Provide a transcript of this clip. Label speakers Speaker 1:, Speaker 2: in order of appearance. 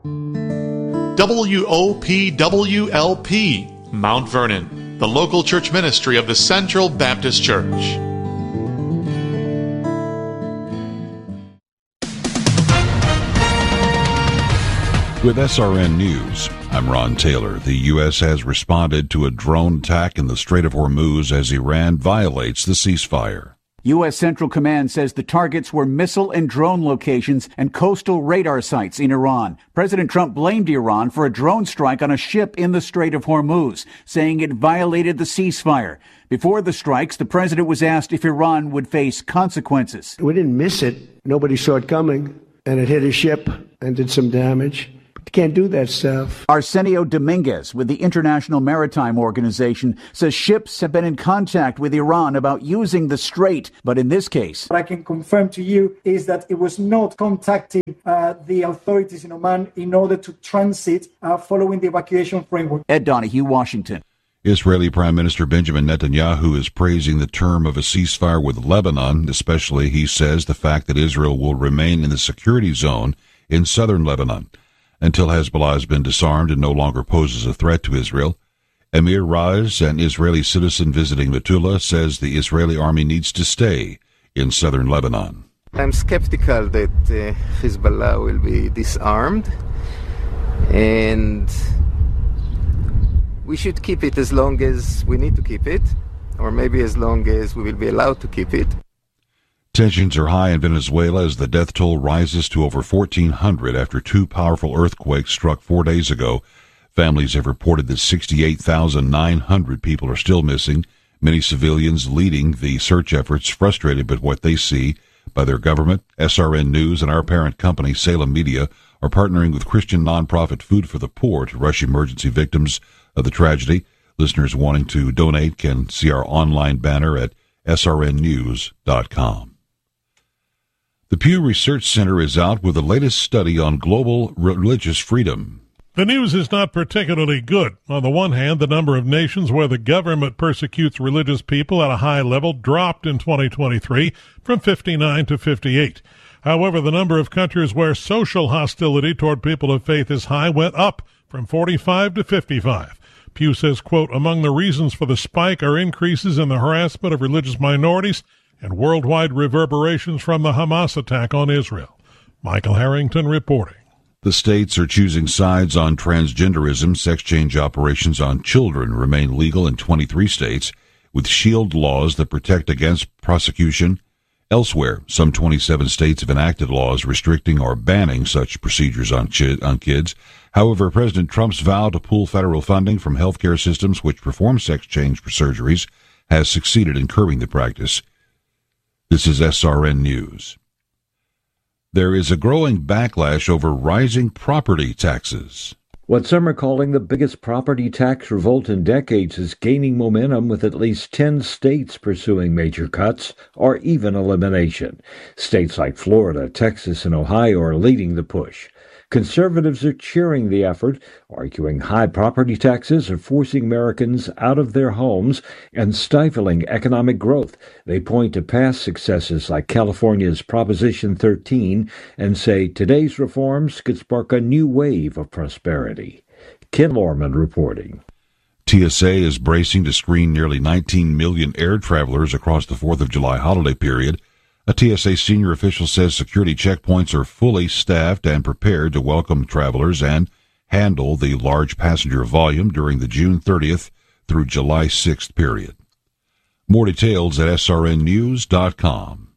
Speaker 1: WOPWLP, Mount Vernon, the local church ministry of the Central Baptist Church.
Speaker 2: With SRN News, I'm Ron Taylor. The U.S. has responded to a drone attack in the Strait of Hormuz as Iran violates the ceasefire.
Speaker 3: U.S. Central Command says the targets were missile and drone locations and coastal radar sites in Iran. President Trump blamed Iran for a drone strike on a ship in the Strait of Hormuz, saying it violated the ceasefire. Before the strikes, the president was asked if Iran would face consequences.
Speaker 4: We didn't miss it. Nobody saw it coming, and it hit a ship and did some damage. You can't do that stuff.
Speaker 3: Arsenio Dominguez with the International Maritime Organization says ships have been in contact with Iran about using the strait, but in this case,
Speaker 5: what I can confirm to you is that it was not contacting the authorities in Oman in order to transit following the evacuation framework.
Speaker 3: Ed Donahue, Washington.
Speaker 2: Israeli Prime Minister Benjamin Netanyahu is praising the term of a ceasefire with Lebanon, especially, he says, the fact that Israel will remain in the security zone in southern Lebanon until Hezbollah has been disarmed and no longer poses a threat to Israel. Amir Raz, an Israeli citizen visiting Metula, says the Israeli army needs to stay in southern Lebanon.
Speaker 6: I'm skeptical that Hezbollah will be disarmed, and we should keep it as long as we need to keep it, or maybe as long as we will be allowed to keep it.
Speaker 2: Tensions are high in Venezuela as the death toll rises to over 1,400 after two powerful earthquakes struck 4 days ago. Families have reported that 68,900 people are still missing, many civilians leading the search efforts frustrated by what they see by their government. SRN News and our parent company, Salem Media, are partnering with Christian nonprofit Food for the Poor to rush emergency victims of the tragedy. Listeners wanting to donate can see our online banner at srnnews.com. The Pew Research Center is out with the latest study on global religious freedom.
Speaker 7: The news is not particularly good. On the one hand, the number of nations where the government persecutes religious people at a high level dropped in 2023 from 59 to 58. However, the number of countries where social hostility toward people of faith is high went up from 45 to 55. Pew says, quote, among the reasons for the spike are increases in the harassment of religious minorities and worldwide reverberations from the Hamas attack on Israel. Michael Harrington reporting.
Speaker 2: The states are choosing sides on transgenderism. Sex change operations on children remain legal in 23 states, with shield laws that protect against prosecution. Elsewhere, some 27 states have enacted laws restricting or banning such procedures on kids. However, President Trump's vow to pull federal funding from healthcare systems which perform sex change surgeries has succeeded in curbing the practice. This is SRN News. There is a growing backlash over rising property taxes.
Speaker 8: What some are calling the biggest property tax revolt in decades is gaining momentum, with at least 10 states pursuing major cuts or even elimination. States like Florida, Texas, and Ohio are leading the push. Conservatives are cheering the effort, arguing high property taxes are forcing Americans out of their homes and stifling economic growth. They point to past successes like California's Proposition 13 and say today's reforms could spark a new wave of prosperity. Ken Lorman reporting.
Speaker 2: TSA is bracing to screen nearly 19 million air travelers across the 4th of July holiday period. A TSA senior official says security checkpoints are fully staffed and prepared to welcome travelers and handle the large passenger volume during the June 30th through July 6th period. More details at srnnews.com.